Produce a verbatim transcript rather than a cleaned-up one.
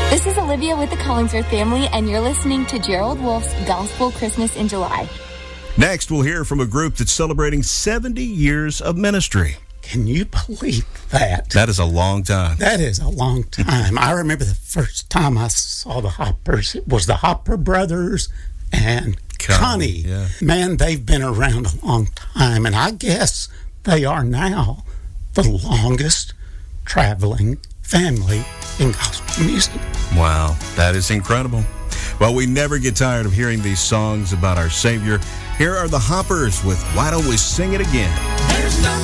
This is Olivia with the Collingsworth family, and you're listening to Gerald Wolfe's Gospel Christmas in July. Next, we'll hear from a group that's celebrating seventy years of ministry. Can you believe that? That is a long time. That is a long time. I remember the first time I saw the Hoppers, it was the Hopper brothers and Connie. Connie. Yeah. Man, they've been around a long time, and I guess they are now the longest traveling family in gospel music. Wow, that is incredible. Well, we never get tired of hearing these songs about our Savior. Here are the Hoppers with Why Don't We Sing It Again? There's no